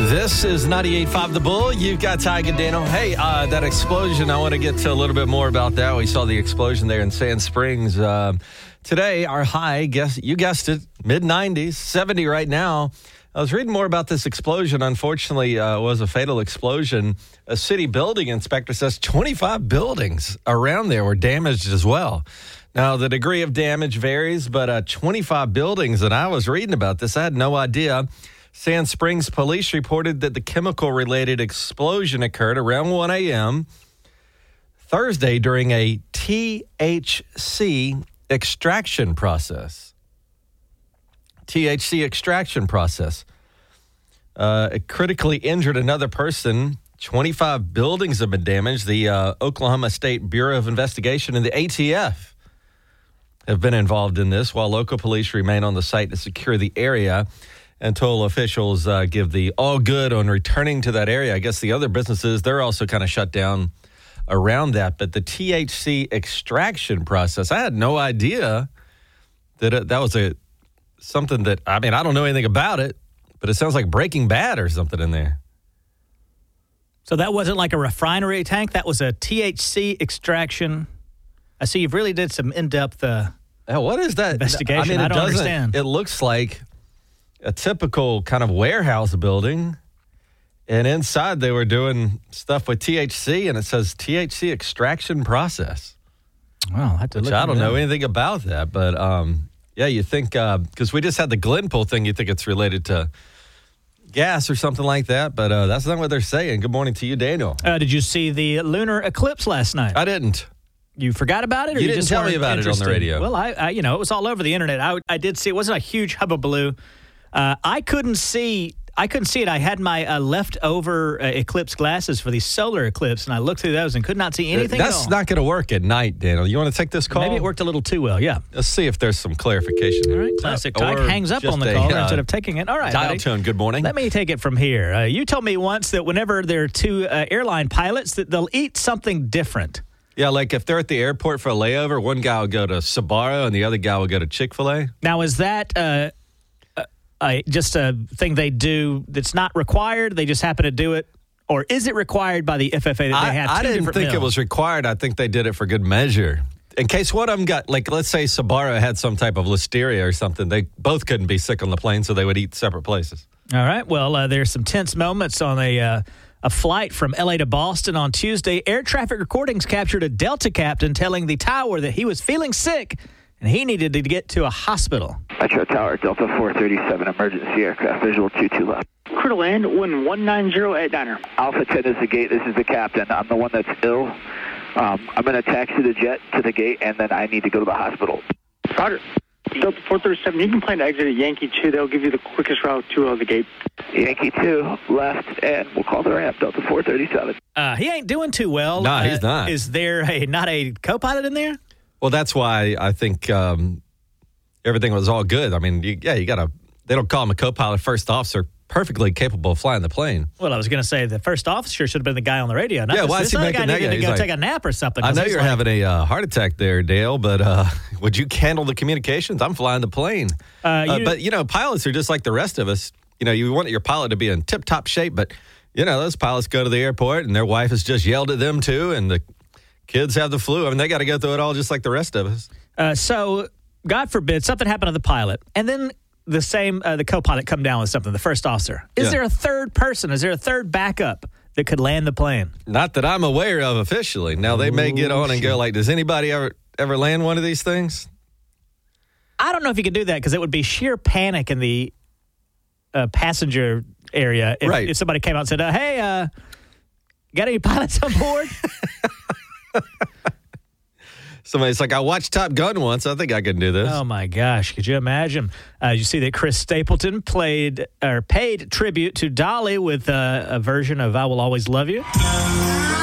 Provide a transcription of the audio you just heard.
This is 98.5 The Bull. You've got Ty and Daniel. Hey, that explosion, I want to get to a little bit more about that. We saw the explosion there in Sand Springs. Today, our high, you guessed it, mid-90s, 70 right now. I was reading more about this explosion. Unfortunately, it was a fatal explosion. A city building inspector says 25 buildings around there were damaged as well. Now, the degree of damage varies, but 25 buildings, and I was reading about this. I had no idea. Sand Springs police reported that the chemical-related explosion occurred around 1 a.m. Thursday during a THC extraction process. THC extraction process. It critically injured another person. 25 buildings have been damaged. The Oklahoma State Bureau of Investigation and the ATF have been involved in this, while local police remain on the site to secure the area until officials give the all good on returning to that area. I guess the other businesses, they're also kind of shut down around that. But the THC extraction process, I had no idea that that was something that, I don't know anything about it, but it sounds like Breaking Bad or something in there. So that wasn't like a refinery tank? That was a THC extraction. I see you've really did some in-depth what is that? Investigation. I don't understand. It looks like a typical kind of warehouse building, and inside they were doing stuff with THC, and it says THC extraction process. Well, I don't know anything about that, but yeah, you think, because we just had the Glenpool thing, you think it's related to gas or something like that, but that's not what they're saying. Good morning to you, Daniel. Did you see the lunar eclipse last night? I didn't. You forgot about it? Or you didn't just tell me about it on the radio. Well, I it was all over the internet. I did see it. Wasn't a huge hubbubaloo. I couldn't see it. I had my leftover eclipse glasses for the solar eclipse, and I looked through those and could not see anything at all. That's not going to work at night, Daniel. You want to take this call? Maybe it worked a little too well, yeah. Let's see if there's some clarification. All right, classic. Tyke hangs up on the caller instead of taking it. All right, dial tone, good morning. Let me take it from here. You told me once that whenever there are two airline pilots, that they'll eat something different. Yeah, like if they're at the airport for a layover, one guy will go to Sbarro and the other guy will go to Chick-fil-A. Now, is that just a thing they do that's not required? They just happen to do it? Or is it required by the FFA that they have two different I didn't think it was required. I think they did it for good measure. In case one of them got, like, let's say Sbarro had some type of listeria or something, they both couldn't be sick on the plane, so they would eat separate places. All right. Well, there's some tense moments on a flight from L.A. to Boston on Tuesday. Air traffic recordings captured a Delta captain telling the tower that he was feeling sick and he needed to get to a hospital. Metro Tower, Delta 437, emergency aircraft, visual 22 left. Clear to land, wind 190 at diner. Alpha 10 is the gate, this is the captain. I'm the one that's ill. I'm going to taxi the jet to the gate, and then I need to go to the hospital. Roger. Delta 437, you can plan to exit at Yankee 2. They'll give you the quickest route to the gate. Yankee 2, left, and we'll call the ramp, Delta 437. He ain't doing too well. No, he's not. Is there not a co-pilot in there? Well, that's why I think everything was all good. I mean, you got to, they don't call him a co-pilot, first officer, perfectly capable of flying the plane. Well, I was going to say the first officer should have been the guy on the radio. Why is he making that guy? Needed to go take a nap or something. I know you're having a heart attack there, Dale, but would you handle the communications? I'm flying the plane. But, pilots are just like the rest of us. You want your pilot to be in tip-top shape, but, those pilots go to the airport and their wife has just yelled at them too, and the kids have the flu. I mean, they got to go through it all just like the rest of us. So, God forbid, something happened to the pilot, and then the co-pilot come down with something, the first officer. Is there a third person? Is there a third backup that could land the plane? Not that I'm aware of officially. Now, they may get on and go like, does anybody ever land one of these things? I don't know if you could do that because it would be sheer panic in the passenger area if somebody came out and said, hey, got any pilots on board? Somebody's like, I watched Top Gun once. I think I can do this. Oh, my gosh. Could you imagine? You see that Chris Stapleton paid tribute to Dolly with a version of I Will Always Love You.